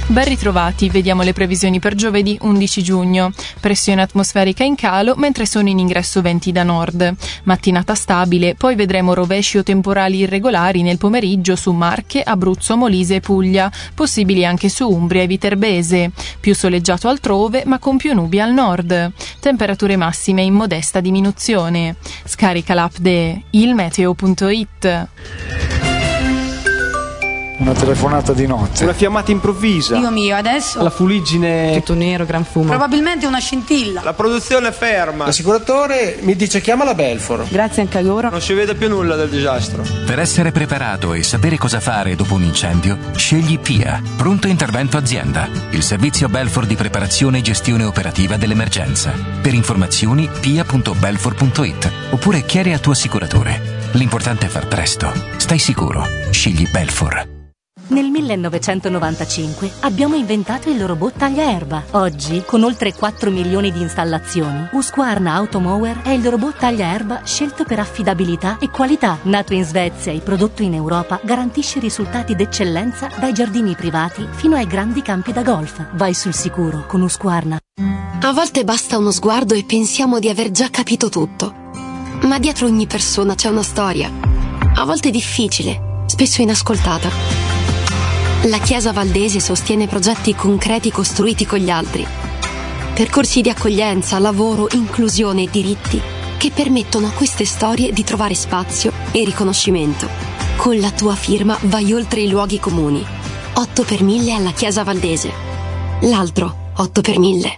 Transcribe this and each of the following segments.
Ben ritrovati, vediamo le previsioni per giovedì 11 giugno. Pressione atmosferica in calo, mentre sono in ingresso venti da nord. Mattinata stabile, poi vedremo rovesci o temporali irregolari nel pomeriggio su Marche, Abruzzo, Molise e Puglia, possibili anche su Umbria e Viterbese. Più soleggiato altrove, ma con più nubi al nord. Temperature massime in modesta diminuzione. Scarica l'app de ilmeteo.it. Una telefonata di notte. Una fiammata improvvisa. Dio mio, adesso? La fuliggine. Tutto nero, gran fumo. Probabilmente una scintilla. La produzione è ferma. L'assicuratore mi dice chiama la Belfor. Grazie anche a loro. Non si vede più nulla del disastro. Per essere preparato e sapere cosa fare dopo un incendio, scegli PIA, Pronto Intervento Azienda, il servizio Belfor di preparazione e gestione operativa dell'emergenza. Per informazioni pia.belfor.it oppure chiedi al tuo assicuratore. L'importante è far presto. Stai sicuro. Scegli Belfor. Nel 1995 abbiamo inventato il robot tagliaerba. Oggi, con oltre 4 milioni di installazioni, Husqvarna Automower è il robot tagliaerba scelto per affidabilità e qualità. Nato in Svezia e prodotto in Europa, garantisce risultati d'eccellenza dai giardini privati fino ai grandi campi da golf. Vai sul sicuro con Husqvarna. A volte basta uno sguardo e pensiamo di aver già capito tutto. Ma dietro ogni persona c'è una storia. A volte difficile, spesso inascoltata. La Chiesa Valdese sostiene progetti concreti costruiti con gli altri. Percorsi di accoglienza, lavoro, inclusione e diritti che permettono a queste storie di trovare spazio e riconoscimento. Con la tua firma vai oltre i luoghi comuni. 8 per 1000 alla Chiesa Valdese. L'altro 8 per 1000.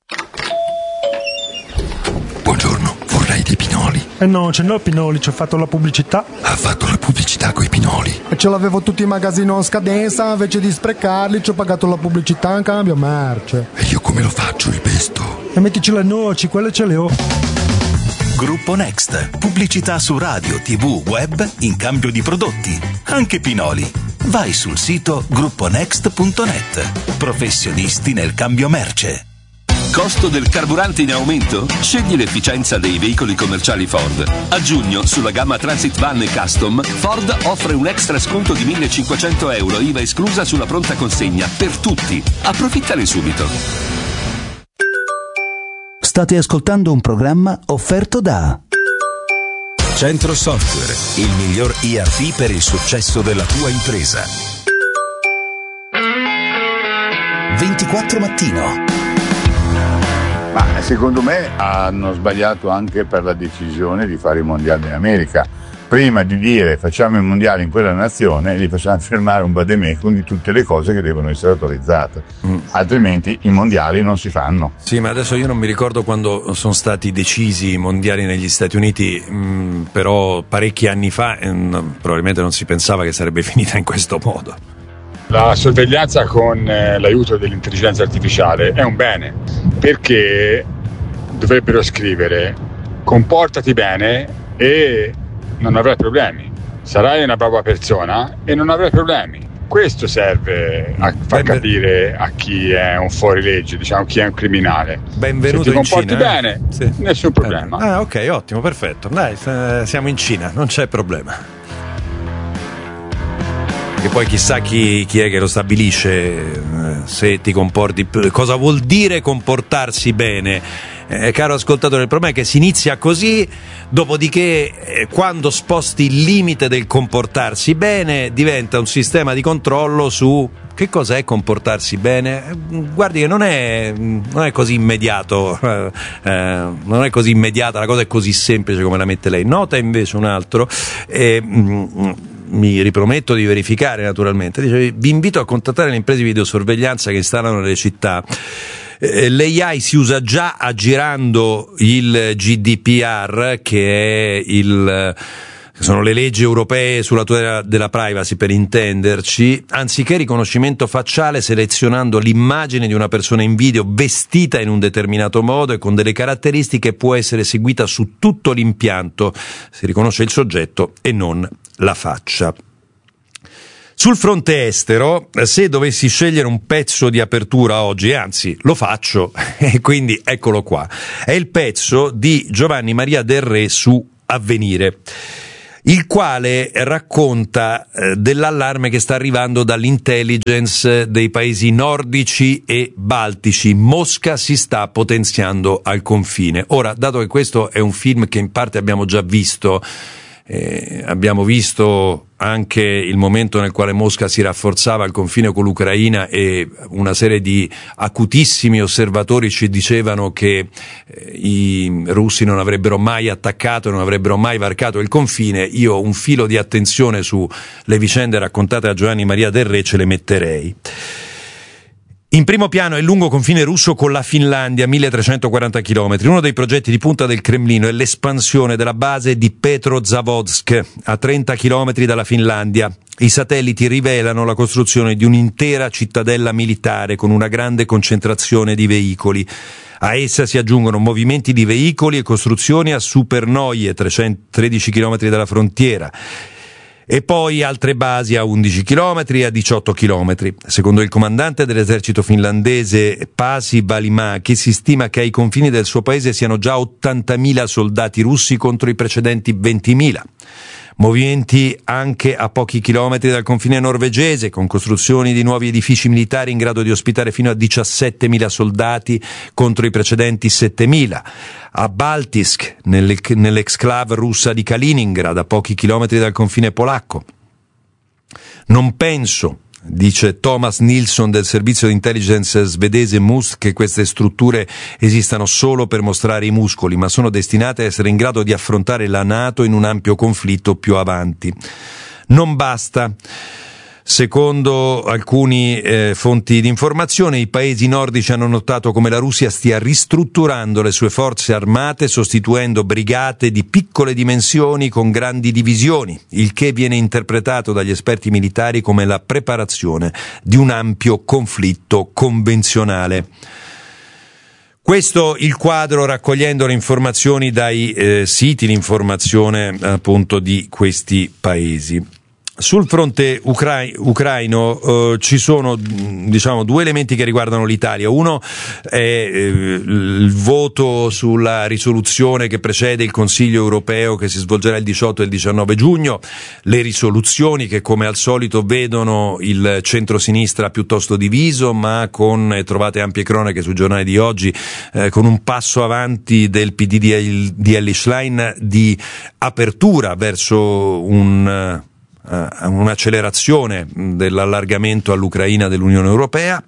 Buongiorno, vorrei dei pinoli. No, ce n'ho pinoli, ci ho fatto la pubblicità. Ha fatto la pubblicità coi pinoli. E ce l'avevo tutti in magazzino a scadenza, invece di sprecarli ci ho pagato la pubblicità in cambio merce. E io come lo faccio il pesto? E mettici le noci, quelle ce le ho. Gruppo Next. Pubblicità su radio, TV, web in cambio di prodotti. Anche pinoli. Vai sul sito grupponext.net. Professionisti nel cambio merce. Costo del carburante in aumento? Scegli l'efficienza dei veicoli commerciali Ford. A giugno, sulla gamma Transit Van e Custom, Ford offre un extra sconto di €1.500, IVA esclusa sulla pronta consegna, per tutti. Approfittane subito. State ascoltando un programma offerto da Centro Software, il miglior ERP per il successo della tua impresa. 24 Mattino. Ma secondo me hanno sbagliato anche per la decisione di fare i mondiali in America. Prima di dire facciamo i mondiali in quella nazione, li facciamo firmare un vademecum di tutte le cose che devono essere autorizzate. Altrimenti i mondiali non si fanno. Sì, ma adesso io non mi ricordo quando sono stati decisi i mondiali negli Stati Uniti, però parecchi anni fa probabilmente non si pensava che sarebbe finita in questo modo. La sorveglianza con l'aiuto dell'intelligenza artificiale è un bene, perché dovrebbero scrivere comportati bene e non avrai problemi, sarai una brava persona e non avrai problemi. Questo serve a far capire a chi è un fuorilegge, diciamo chi è un criminale. Benvenuto in Cina. Se ti comporti bene, sì. Nessun problema. Ok, ottimo, perfetto. Dai, siamo in Cina, non c'è problema. Che poi chissà chi è che lo stabilisce, se ti comporti, cosa vuol dire comportarsi bene, caro ascoltatore. Il problema è che si inizia così, dopodiché quando sposti il limite del comportarsi bene diventa un sistema di controllo su che cos'è comportarsi bene. Guardi che non è così immediato, non è così immediata, la cosa è così semplice come la mette lei. Nota invece un altro, mi riprometto di verificare naturalmente. Dice: vi invito a contattare le imprese di videosorveglianza che installano nelle città. L'AI si usa già aggirando il GDPR, che è sono le leggi europee sulla tutela della privacy, per intenderci. Anziché riconoscimento facciale, selezionando l'immagine di una persona in video vestita in un determinato modo e con delle caratteristiche, può essere seguita su tutto l'impianto. Si riconosce il soggetto e non la faccia. Sul fronte estero, se dovessi scegliere un pezzo di apertura oggi, anzi lo faccio, e quindi eccolo qua, è il pezzo di Giovanni Maria Del Re su Avvenire. il quale racconta dell'allarme che sta arrivando dall'intelligence dei paesi nordici e baltici. Mosca si sta potenziando al confine. Ora, dato che questo è un film che in parte abbiamo già visto, abbiamo visto anche il momento nel quale Mosca si rafforzava al confine con l'Ucraina e una serie di acutissimi osservatori ci dicevano che i russi non avrebbero mai attaccato, non avrebbero mai varcato il confine. Io un filo di attenzione sulle vicende raccontate da Giovanni Maria Del Re ce le metterei. In primo piano è il lungo confine russo con la Finlandia, 1340 km. Uno dei progetti di punta del Cremlino è l'espansione della base di Petrozavodsk, a 30 km dalla Finlandia. I satelliti rivelano la costruzione di un'intera cittadella militare con una grande concentrazione di veicoli. A essa si aggiungono movimenti di veicoli e costruzioni a Supernoye, 13 km dalla frontiera. E poi altre basi a 11 km e a 18 km. Secondo il comandante dell'esercito finlandese Pasi Välimäki, si stima che ai confini del suo paese siano già 80.000 soldati russi contro i precedenti 20.000. Movimenti anche a pochi chilometri dal confine norvegese, con costruzioni di nuovi edifici militari in grado di ospitare fino a 17.000 soldati contro i precedenti 7.000. A Baltisk, nell'exclave russa di Kaliningrad, a pochi chilometri dal confine polacco. Non penso, dice Thomas Nilsson del servizio di intelligence svedese MUST, che queste strutture esistano solo per mostrare i muscoli, ma sono destinate a essere in grado di affrontare la NATO in un ampio conflitto più avanti. Non basta. Secondo alcuni fonti di informazione, i paesi nordici hanno notato come la Russia stia ristrutturando le sue forze armate, sostituendo brigate di piccole dimensioni con grandi divisioni, il che viene interpretato dagli esperti militari come la preparazione di un ampio conflitto convenzionale. Questo il quadro, raccogliendo le informazioni dai siti di informazione appunto di questi paesi. Sul fronte ucraino ci sono due elementi che riguardano l'Italia. Uno è il voto sulla risoluzione che precede il Consiglio europeo che si svolgerà il 18 e il 19 giugno, le risoluzioni che come al solito vedono il centro-sinistra piuttosto diviso, ma con, trovate ampie cronache sui giornali di oggi, con un passo avanti del PD di Elly Schlein di apertura verso un'accelerazione dell'allargamento all'Ucraina dell'Unione Europea,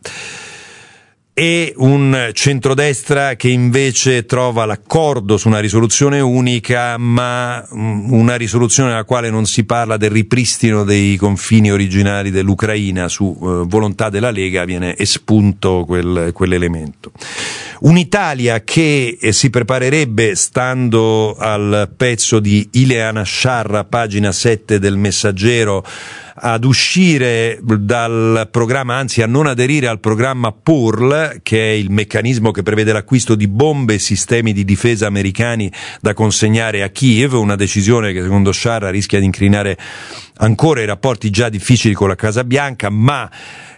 e un centrodestra che invece trova l'accordo su una risoluzione unica, ma una risoluzione nella quale non si parla del ripristino dei confini originari dell'Ucraina. Su volontà della Lega viene espunto quell'elemento. Un'Italia che si preparerebbe, stando al pezzo di Ileana Sciarra, pagina 7 del Messaggero, ad uscire dal programma, anzi a non aderire al programma PURL, che è il meccanismo che prevede l'acquisto di bombe e sistemi di difesa americani da consegnare a Kiev, una decisione che secondo Sciarra rischia di incrinare ancora i rapporti già difficili con la Casa Bianca, ma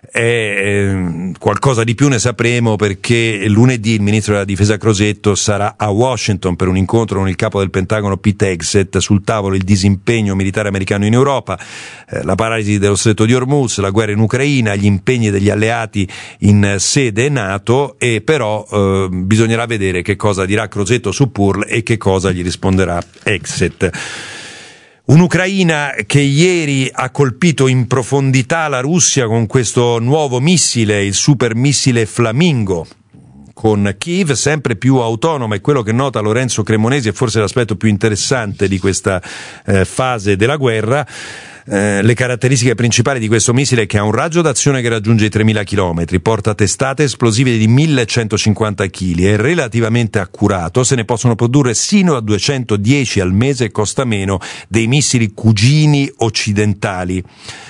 qualcosa di più ne sapremo, perché lunedì il ministro della difesa Crosetto sarà a Washington per un incontro con il capo del Pentagono Pete Hegseth. Sul tavolo il disimpegno militare americano in Europa, la paralisi dello stretto di Hormuz, la guerra in Ucraina, gli impegni degli alleati in sede NATO, e però bisognerà vedere che cosa dirà Crosetto su PURL e che cosa gli risponderà Hegseth. Un'Ucraina che ieri ha colpito in profondità la Russia con questo nuovo missile, il super missile Flamingo, con Kiev sempre più autonoma, è quello che nota Lorenzo Cremonesi, è forse l'aspetto più interessante di questa fase della guerra. Le caratteristiche principali di questo missile è che ha un raggio d'azione che raggiunge i 3.000 km, porta testate esplosive di 1.150 kg, è relativamente accurato, se ne possono produrre sino a 210 al mese e costa meno dei missili cugini occidentali.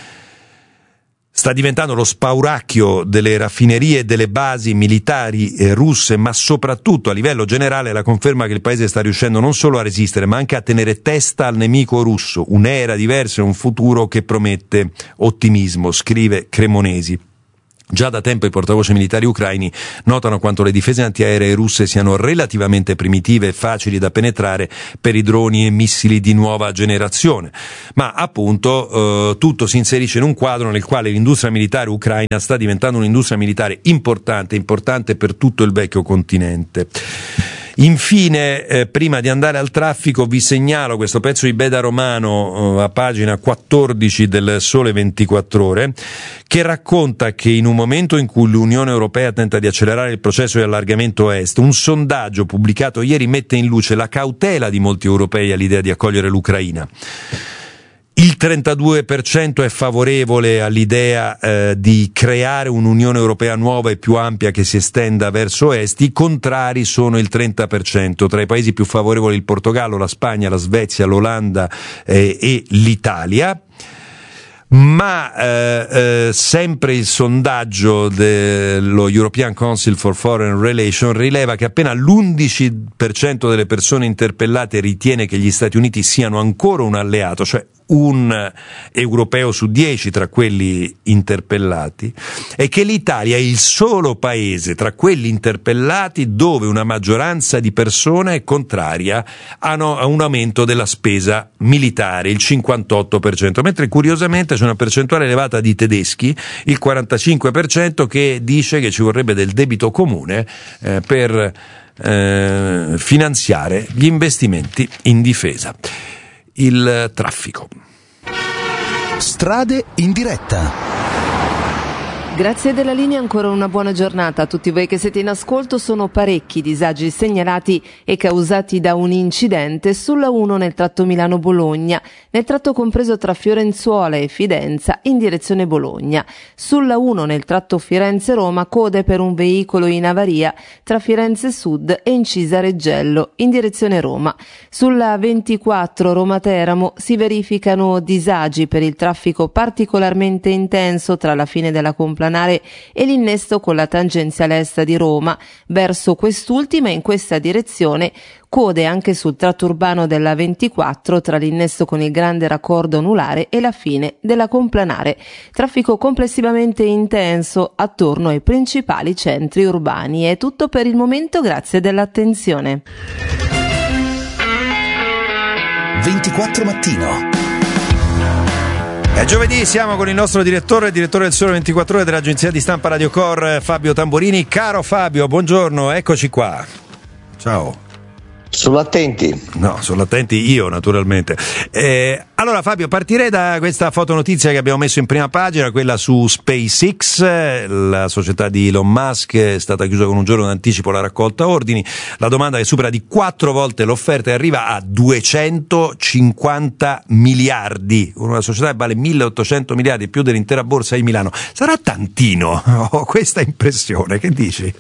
Sta diventando lo spauracchio delle raffinerie e delle basi militari russe, ma soprattutto a livello generale la conferma che il paese sta riuscendo non solo a resistere, ma anche a tenere testa al nemico russo. Un'era diversa e un futuro che promette ottimismo, scrive Cremonesi. Già da tempo i portavoce militari ucraini notano quanto le difese antiaeree russe siano relativamente primitive e facili da penetrare per i droni e missili di nuova generazione, ma appunto tutto si inserisce in un quadro nel quale l'industria militare ucraina sta diventando un'industria militare importante per tutto il vecchio continente. Infine, prima di andare al traffico, vi segnalo questo pezzo di Beda Romano a pagina 14 del Sole 24 Ore, che racconta che in un momento in cui l'Unione Europea tenta di accelerare il processo di allargamento est, un sondaggio pubblicato ieri mette in luce la cautela di molti europei all'idea di accogliere l'Ucraina. Il 32% è favorevole all'idea di creare un'Unione Europea nuova e più ampia che si estenda verso est, i contrari sono il 30%, tra i paesi più favorevoli il Portogallo, la Spagna, la Svezia, l'Olanda e l'Italia. Ma sempre il sondaggio dello European Council for Foreign Relations rileva che appena l'11% delle persone interpellate ritiene che gli Stati Uniti siano ancora un alleato, cioè un europeo su 10 tra quelli interpellati, e che l'Italia è il solo paese tra quelli interpellati dove una maggioranza di persone è contraria a un aumento della spesa militare, il 58%, mentre curiosamente c'è una percentuale elevata di tedeschi, il 45%, che dice che ci vorrebbe del debito comune per finanziare gli investimenti in difesa. Il traffico. Strade in diretta. Grazie della linea, ancora una buona giornata a tutti voi che siete in ascolto. Sono parecchi disagi segnalati e causati da un incidente sulla 1 nel tratto Milano-Bologna, nel tratto compreso tra Fiorenzuola e Fidenza in direzione Bologna. Sulla 1 nel tratto Firenze-Roma, code per un veicolo in avaria tra Firenze Sud e Incisa Reggello in direzione Roma. Sulla 24 Roma-Teramo si verificano disagi per il traffico particolarmente intenso tra la fine della Complanare e l'innesto con la tangenziale est di Roma. Verso quest'ultima, in questa direzione, code anche sul tratto urbano della 24 tra l'innesto con il grande raccordo anulare e la fine della Complanare. Traffico complessivamente intenso attorno ai principali centri urbani. È tutto per il momento, grazie dell'attenzione. 24 mattino. È giovedì, siamo con il nostro direttore del Sole 24 Ore dell'agenzia di stampa Radio Cor, Fabio Tamburini. Caro Fabio, buongiorno, eccoci qua. Ciao. Sono attenti? No, sono attenti io naturalmente. Allora Fabio, partirei da questa fotonotizia che abbiamo messo in prima pagina, quella su SpaceX, la società di Elon Musk. È stata chiusa con un giorno d'anticipo la raccolta ordini, la domanda che supera di 4 volte l'offerta e arriva a 250 miliardi, una società che vale 1800 miliardi, più dell'intera borsa di Milano. Sarà tantino, ho questa impressione, che dici?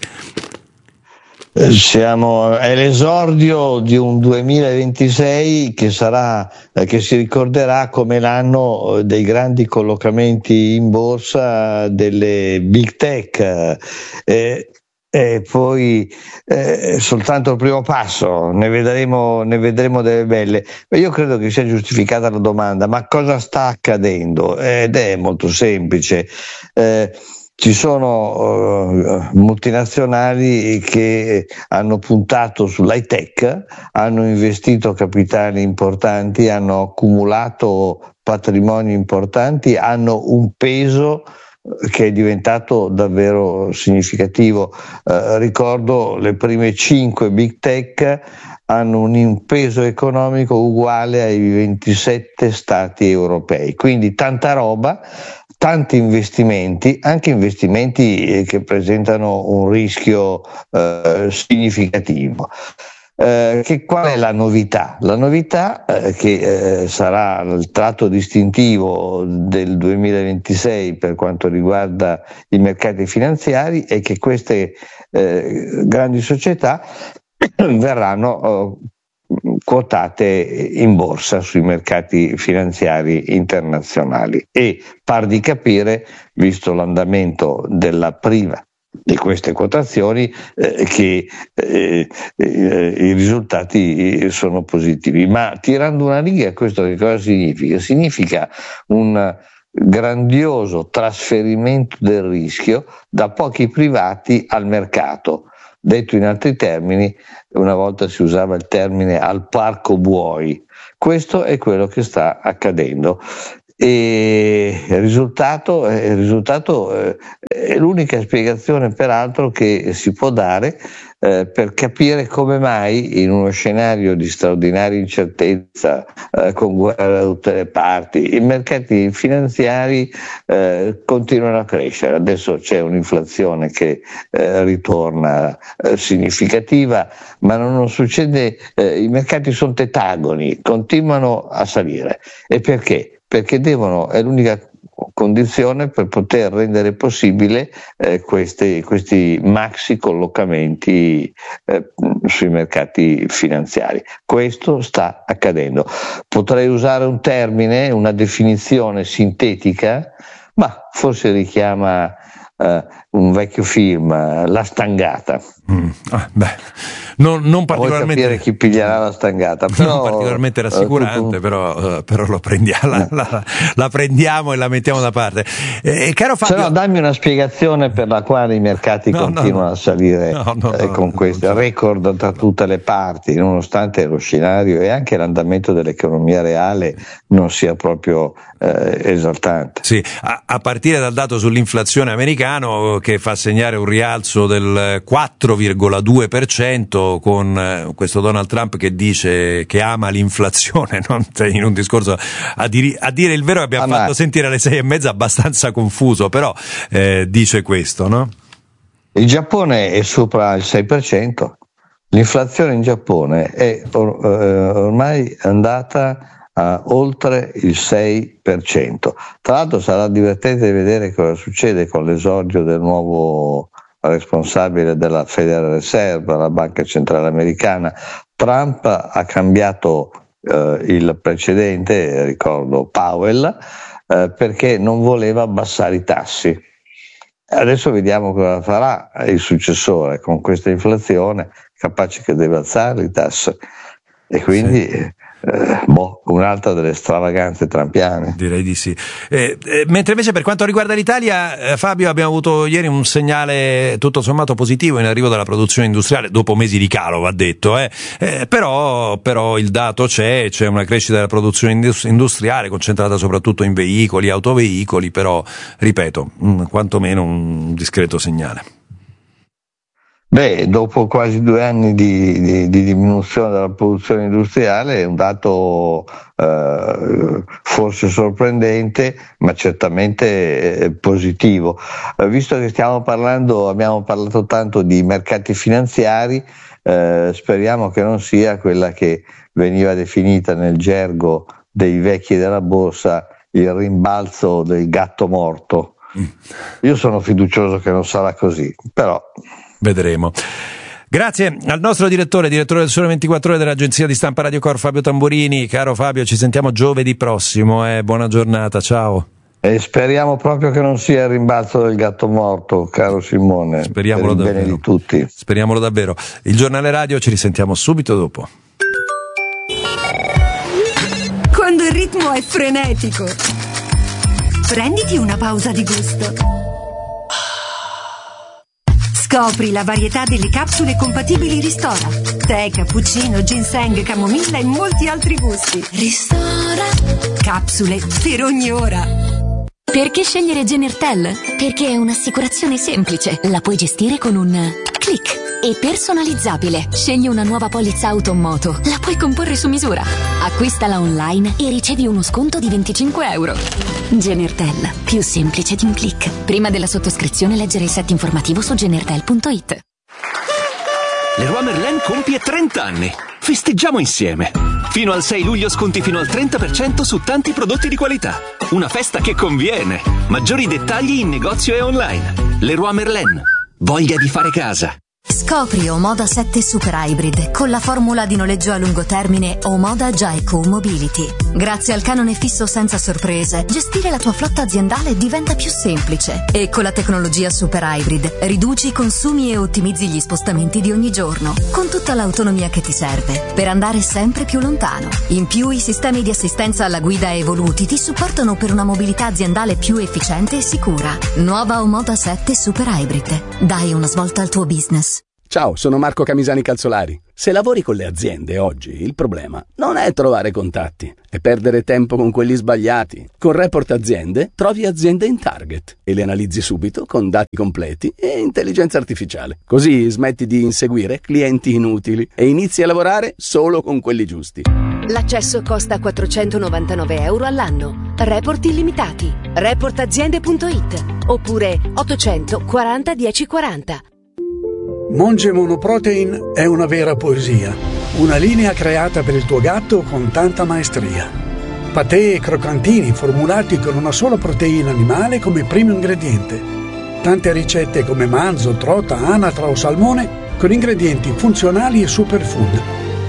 Siamo all'esordio di un 2026 che si ricorderà come l'anno dei grandi collocamenti in borsa delle big tech, e poi soltanto il primo passo, ne vedremo delle belle. Io credo che sia giustificata la domanda: ma cosa sta accadendo? Ed è molto semplice. Ci sono multinazionali che hanno puntato sull'high tech, hanno investito capitali importanti, hanno accumulato patrimoni importanti, hanno un peso che è diventato davvero significativo. Ricordo, le prime 5 big tech hanno un peso economico uguale ai 27 stati europei, quindi tanta roba, tanti investimenti, anche investimenti che presentano un rischio significativo. Qual è la novità? La novità che sarà il tratto distintivo del 2026 per quanto riguarda i mercati finanziari è che queste grandi società verranno quotate in borsa sui mercati finanziari internazionali, e par di capire, visto l'andamento della prima di queste quotazioni, che i risultati sono positivi. Ma tirando una riga, questo che cosa significa? Significa un grandioso trasferimento del rischio da pochi privati al mercato. Detto in altri termini, una volta si usava il termine al parco buoi. Questo è quello che sta accadendo. E il risultato è l'unica spiegazione peraltro che si può dare per capire come mai in uno scenario di straordinaria incertezza, con guerra da tutte le parti, i mercati finanziari continuano a crescere. Adesso c'è un'inflazione che ritorna significativa, ma non succede, i mercati sono tetagoni, continuano a salire. E perché? Perché è l'unica condizione per poter rendere possibile questi maxi collocamenti sui mercati finanziari. Questo sta accadendo. Potrei usare un termine, una definizione sintetica, ma forse richiama un vecchio film, La Stangata. Non particolarmente. Vuoi capire chi piglierà La Stangata? Però, non particolarmente rassicurante, però lo prendiamo, la prendiamo e la mettiamo da parte. Caro Fabio, se no, dammi una spiegazione per la quale i mercati continuano a salire con questo record tra tutte le parti, nonostante lo scenario e anche l'andamento dell'economia reale non sia proprio esaltante. Sì, a partire dal dato sull'inflazione americano che fa segnare un rialzo del 4,2%, con questo Donald Trump che dice che ama l'inflazione, no? In un discorso a dire il vero abbiamo fatto sentire alle 6:30 abbastanza confuso, però dice questo, no? Il Giappone è sopra il 6%, l'inflazione in Giappone è ormai andata a oltre il 6%. Tra l'altro sarà divertente vedere cosa succede con l'esordio del nuovo responsabile della Federal Reserve, la banca centrale americana. Trump ha cambiato il precedente, ricordo Powell, perché non voleva abbassare i tassi. Adesso vediamo cosa farà il successore con questa inflazione, capace che deve alzare i tassi, e quindi un'altra delle stravaganze trampiane. Direi di sì. Mentre invece per quanto riguarda l'Italia, Fabio, abbiamo avuto ieri un segnale tutto sommato positivo in arrivo dalla produzione industriale, dopo mesi di calo, va detto, però il dato c'è una crescita della produzione industriale concentrata soprattutto in veicoli, autoveicoli, però ripeto, quantomeno un discreto segnale. Dopo quasi 2 anni di diminuzione della produzione industriale è un dato forse sorprendente, ma certamente positivo. Visto che abbiamo parlato tanto di mercati finanziari, speriamo che non sia quella che veniva definita nel gergo dei vecchi della borsa il rimbalzo del gatto morto. Io sono fiducioso che non sarà così, però vedremo. Grazie al nostro direttore del Sole 24 Ore dell'agenzia di stampa Radio Cor, Fabio Tamburini. Caro Fabio, ci sentiamo giovedì prossimo, buona giornata, ciao. E speriamo proprio che non sia il rimbalzo del gatto morto, caro Simone. Speriamolo per il davvero. Bene di tutti. Speriamolo davvero. Il giornale radio, ci risentiamo subito dopo. Quando il ritmo è frenetico, prenditi una pausa di gusto. Scopri la varietà delle capsule compatibili Ristora. Tè, cappuccino, ginseng, camomilla e molti altri gusti. Ristora. Capsule per ogni ora. Perché scegliere Genertel? Perché è un'assicurazione semplice. La puoi gestire con un click. E personalizzabile. Scegli una nuova polizza auto o moto. La puoi comporre su misura. Acquistala online e ricevi uno sconto di €25. Genertel, più semplice di un click. Prima della sottoscrizione leggere il set informativo su genertel.it. Leroy Merlin compie 30 anni. Festeggiamo insieme. Fino al 6 luglio sconti fino al 30% su tanti prodotti di qualità. Una festa che conviene. Maggiori dettagli in negozio e online. Leroy Merlin. Voglia di fare casa. Scopri Omoda 7 Super Hybrid con la formula di noleggio a lungo termine Omoda Jaico Mobility. Grazie al canone fisso senza sorprese, gestire la tua flotta aziendale diventa più semplice. E con la tecnologia Super Hybrid riduci i consumi e ottimizzi gli spostamenti di ogni giorno, con tutta l'autonomia che ti serve per andare sempre più lontano. In più, i sistemi di assistenza alla guida evoluti ti supportano per una mobilità aziendale più efficiente e sicura. Nuova Omoda 7 Super Hybrid. Dai una svolta al tuo business. Ciao, sono Marco Camisani Calzolari. Se lavori con le aziende oggi, il problema non è trovare contatti, è perdere tempo con quelli sbagliati. Con Report Aziende trovi aziende in target e le analizzi subito con dati completi e intelligenza artificiale. Così smetti di inseguire clienti inutili e inizi a lavorare solo con quelli giusti. L'accesso costa 499 euro all'anno. Report illimitati. Reportaziende.it oppure 840 1040. Monge Monoprotein è una vera poesia, una linea creata per il tuo gatto con tanta maestria. Patè e croccantini formulati con una sola proteina animale come primo ingrediente. Tante ricette come manzo, trota, anatra o salmone con ingredienti funzionali e superfood.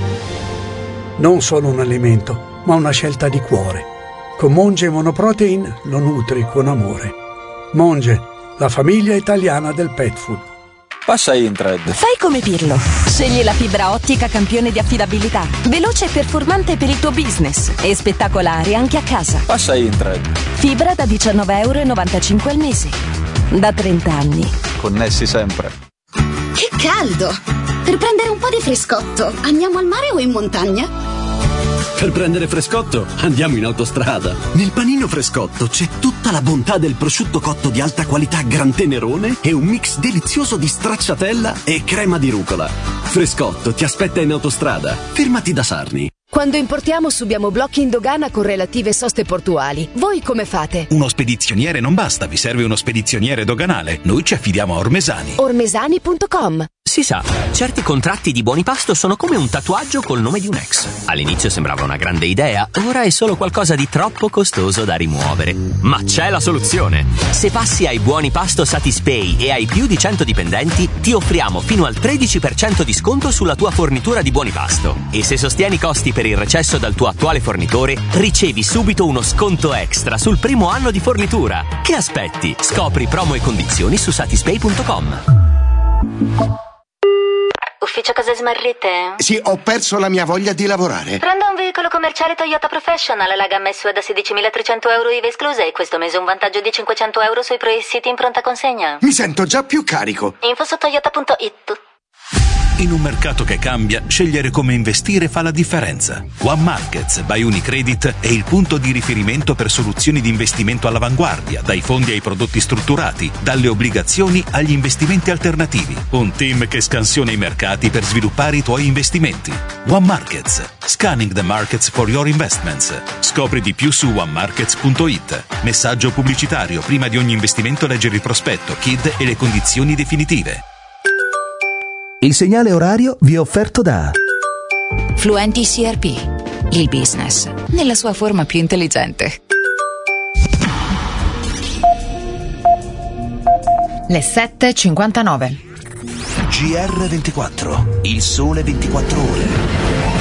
Non solo un alimento, ma una scelta di cuore. Con Monge Monoprotein lo nutri con amore. Monge, la famiglia italiana del pet food. Passa Intred. Fai come Pirlo. Scegli la fibra ottica campione di affidabilità. Veloce e performante per il tuo business. E spettacolare anche a casa. Passa Intred. Fibra da 19,95 € al mese. Da 30 anni. Connessi sempre. Che caldo! Per prendere un po' di frescotto, andiamo al mare o in montagna? Per prendere frescotto, andiamo in autostrada. Nel panino frescotto c'è tutta la bontà del prosciutto cotto di alta qualità Gran Tenerone e un mix delizioso di stracciatella e crema di rucola. Frescotto ti aspetta in autostrada. Fermati da Sarni. Quando importiamo subiamo blocchi in dogana con relative soste portuali. Voi come fate? Uno spedizioniere non basta, vi serve uno spedizioniere doganale. Noi ci affidiamo a Ormesani. Ormesani.com. Si sa, certi contratti di Buonipasto sono come un tatuaggio col nome di un ex. All'inizio sembrava una grande idea, ora è solo qualcosa di troppo costoso da rimuovere. Ma c'è la soluzione! Se passi ai Buonipasto Satispay e hai più di 100 dipendenti, ti offriamo fino al 13% di sconto sulla tua fornitura di Buonipasto. E se sostieni i costi per il recesso dal tuo attuale fornitore, ricevi subito uno sconto extra sul primo anno di fornitura. Che aspetti? Scopri promo e condizioni su satispay.com. Ufficio case smarrite? Sì, ho perso la mia voglia di lavorare. Prendo un veicolo commerciale Toyota Professional, la gamma SUV da 16.300 euro IVA esclusa e questo mese un vantaggio di 500 euro sui pre-siti in pronta consegna. Mi sento già più carico. Info su toyota.it. In un mercato che cambia, scegliere come investire fa la differenza. One Markets by Unicredit è il punto di riferimento per soluzioni di investimento all'avanguardia, dai fondi ai prodotti strutturati, dalle obbligazioni agli investimenti alternativi. Un team che scansiona i mercati per sviluppare i tuoi investimenti. One Markets. Scanning the markets for your investments. Scopri di più su onemarkets.it. Messaggio pubblicitario. Prima di ogni investimento leggere il prospetto, KID e le condizioni definitive. Il segnale orario vi è offerto da Fluenti CRP, il business nella sua forma più intelligente. Le 7:59. GR24, il sole 24 ore.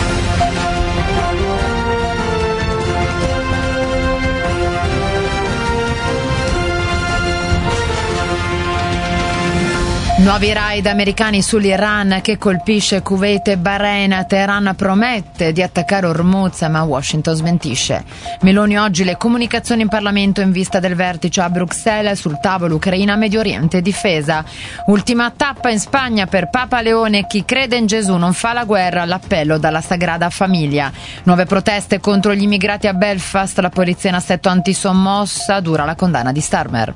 Nuovi raid americani sull'Iran che colpisce Kuwait e Bahrain. Teheran promette di attaccare Hormuz, ma Washington smentisce. Meloni oggi le comunicazioni in Parlamento in vista del vertice a Bruxelles, sul tavolo Ucraina, Medio Oriente e difesa. Ultima tappa in Spagna per Papa Leone: chi crede in Gesù non fa la guerra, l'appello dalla Sagrada Famiglia. Nuove proteste contro gli immigrati a Belfast, la polizia in assetto antisommossa, dura la condanna di Starmer.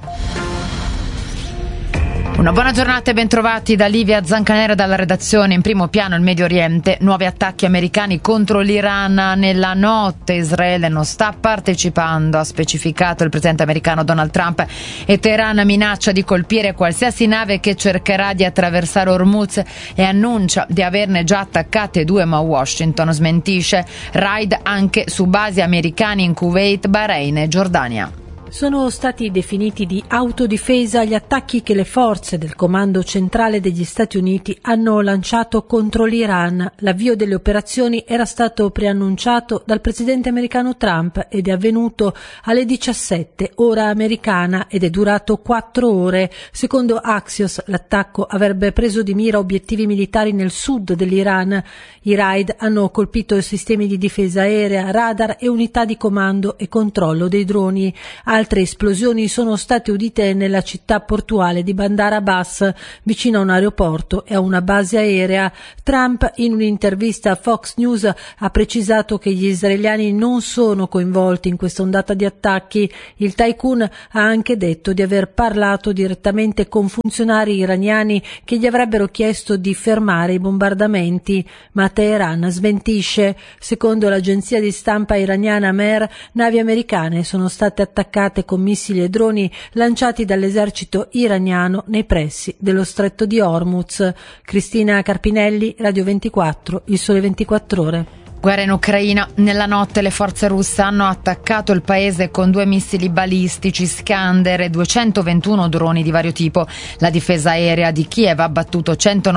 Una buona giornata e bentrovati da Livia Zancanera dalla redazione. In primo piano il Medio Oriente, nuovi attacchi americani contro l'Iran nella notte. Israele non sta partecipando, ha specificato il presidente americano Donald Trump, e Teheran minaccia di colpire qualsiasi nave che cercherà di attraversare Hormuz e annuncia di averne già attaccate 2, ma Washington smentisce. Raid anche su basi americani in Kuwait, Bahrain e Giordania. Sono stati definiti di autodifesa gli attacchi che le forze del Comando Centrale degli Stati Uniti hanno lanciato contro l'Iran. L'avvio delle operazioni era stato preannunciato dal presidente americano Trump ed è avvenuto alle 17 ora americana ed è durato 4 ore. Secondo Axios, l'attacco avrebbe preso di mira obiettivi militari nel sud dell'Iran. I raid hanno colpito sistemi di difesa aerea, radar e unità di comando e controllo dei droni. Altre esplosioni sono state udite nella città portuale di Bandar Abbas, vicino a un aeroporto e a una base aerea. Trump, in un'intervista a Fox News, ha precisato che gli israeliani non sono coinvolti in questa ondata di attacchi. Il tycoon ha anche detto di aver parlato direttamente con funzionari iraniani che gli avrebbero chiesto di fermare i bombardamenti, ma Teheran smentisce. Secondo l'agenzia di stampa iraniana Mer, navi americane sono state attaccate con missili e droni lanciati dall'esercito iraniano nei pressi dello stretto di Hormuz. Cristina Carpinelli, Radio 24, Il Sole 24 Ore. Guerra in Ucraina. Nella notte le forze russe hanno attaccato il paese con 2 missili balistici Iskander e 221 droni di vario tipo. La difesa aerea di Kiev ha abbattuto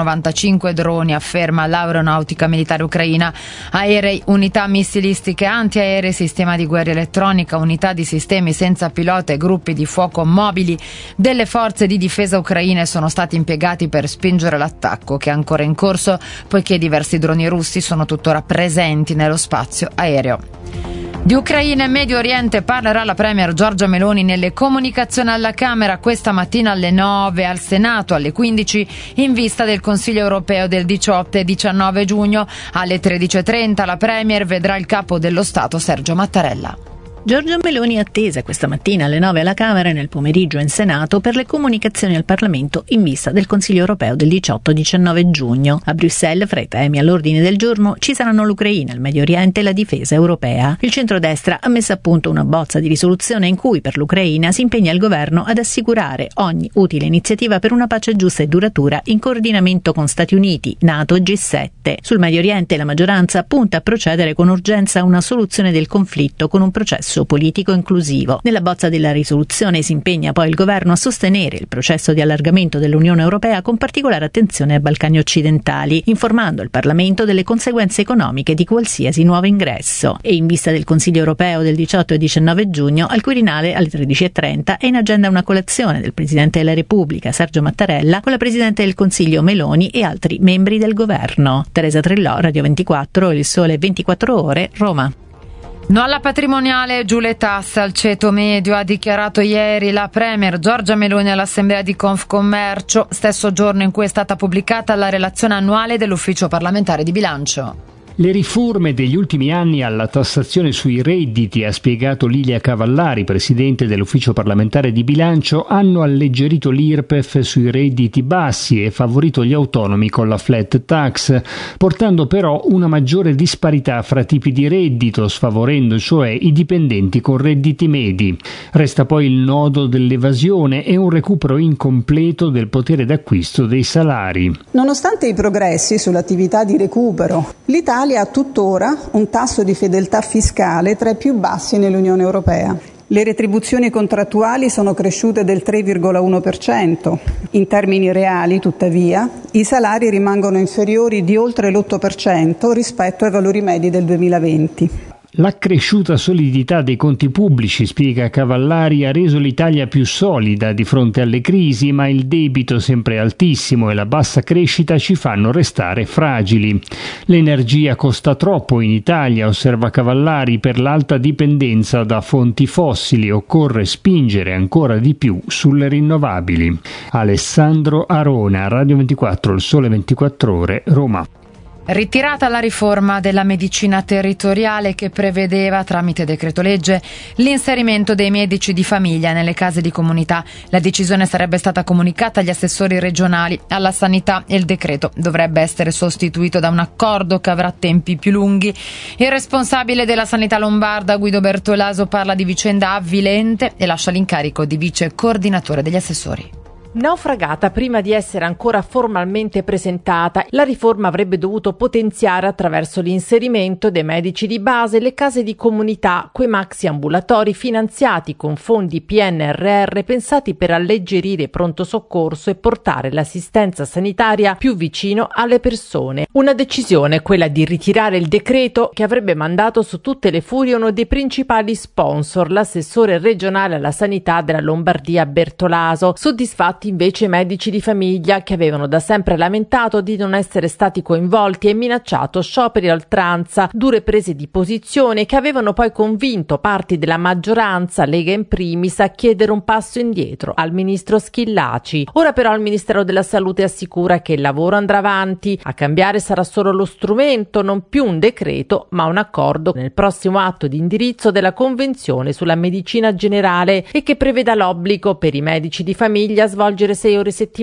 195 droni, afferma l'aeronautica militare ucraina. Aerei, unità missilistiche antiaeree, sistema di guerra elettronica, unità di sistemi senza pilota e gruppi di fuoco mobili delle forze di difesa ucraine sono stati impiegati per spingere l'attacco, che è ancora in corso, poiché diversi droni russi sono tuttora presenti nello spazio aereo. Di Ucraina e Medio Oriente parlerà la premier Giorgia Meloni nelle comunicazioni alla Camera questa mattina alle 9, al Senato alle 15 in vista del Consiglio europeo del 18 e 19 giugno. Alle 13.30 la premier vedrà il capo dello Stato Sergio Mattarella. Giorgia Meloni è attesa questa mattina alle 9 alla Camera e nel pomeriggio in Senato per le comunicazioni al Parlamento in vista del Consiglio europeo del 18-19 giugno. A Bruxelles, fra i temi all'ordine del giorno, ci saranno l'Ucraina, il Medio Oriente e la difesa europea. Il centrodestra ha messo a punto una bozza di risoluzione in cui per l'Ucraina si impegna il governo ad assicurare ogni utile iniziativa per una pace giusta e duratura in coordinamento con Stati Uniti, NATO e G7. Sul Medio Oriente la maggioranza punta a procedere con urgenza a una soluzione del conflitto con un processo politico inclusivo. Nella bozza della risoluzione si impegna poi il governo a sostenere il processo di allargamento dell'Unione Europea con particolare attenzione ai Balcani occidentali, informando il Parlamento delle conseguenze economiche di qualsiasi nuovo ingresso. E in vista del Consiglio Europeo del 18 e 19 giugno, al Quirinale alle 13.30 è in agenda una colazione del Presidente della Repubblica Sergio Mattarella con la Presidente del Consiglio Meloni e altri membri del governo. Teresa Trillò, Radio 24, Il Sole 24 Ore, Roma. No alla patrimoniale, giù le tasse al ceto medio, ha dichiarato ieri la premier Giorgia Meloni all'Assemblea di Confcommercio, stesso giorno in cui è stata pubblicata la relazione annuale dell'Ufficio parlamentare di bilancio. Le riforme degli ultimi anni alla tassazione sui redditi, ha spiegato Lilia Cavallari, presidente dell'Ufficio parlamentare di bilancio, hanno alleggerito l'IRPEF sui redditi bassi e favorito gli autonomi con la flat tax, portando però una maggiore disparità fra tipi di reddito, sfavorendo cioè i dipendenti con redditi medi. Resta poi il nodo dell'evasione e un recupero incompleto del potere d'acquisto dei salari. Nonostante i progressi sull'attività di recupero, l'Italia ha tuttora un tasso di fedeltà fiscale tra i più bassi nell'Unione Europea. Le retribuzioni contrattuali sono cresciute del 3,1%. In termini reali, tuttavia, i salari rimangono inferiori di oltre l'8% rispetto ai valori medi del 2020. L'accresciuta solidità dei conti pubblici, spiega Cavallari, ha reso l'Italia più solida di fronte alle crisi, ma il debito sempre altissimo e la bassa crescita ci fanno restare fragili. L'energia costa troppo in Italia, osserva Cavallari, per l'alta dipendenza da fonti fossili, occorre spingere ancora di più sulle rinnovabili. Alessandro Arona, Radio 24, Il Sole 24 Ore, Roma. Ritirata la riforma della medicina territoriale che prevedeva, tramite decreto legge, l'inserimento dei medici di famiglia nelle case di comunità. La decisione sarebbe stata comunicata agli assessori regionali alla sanità e il decreto dovrebbe essere sostituito da un accordo che avrà tempi più lunghi. Il responsabile della sanità lombarda, Guido Bertolaso, parla di vicenda avvilente e lascia l'incarico di vice coordinatore degli assessori. Naufragata prima di essere ancora formalmente presentata, la riforma avrebbe dovuto potenziare attraverso l'inserimento dei medici di base le case di comunità, quei maxi ambulatori finanziati con fondi PNRR pensati per alleggerire il pronto soccorso e portare l'assistenza sanitaria più vicino alle persone. Una decisione, quella di ritirare il decreto, che avrebbe mandato su tutte le furie uno dei principali sponsor, l'assessore regionale alla sanità della Lombardia Bertolaso. Soddisfatti invece i medici di famiglia, che avevano da sempre lamentato di non essere stati coinvolti e minacciato scioperi a oltranza, dure prese di posizione che avevano poi convinto parti della maggioranza, Lega in primis, a chiedere un passo indietro al ministro Schillaci. Ora però il Ministero della Salute assicura che il lavoro andrà avanti, a cambiare sarà solo lo strumento, non più un decreto ma un accordo nel prossimo atto di indirizzo della Convenzione sulla medicina generale, e che preveda l'obbligo per i medici di famiglia a svolgere 6 ore settimanali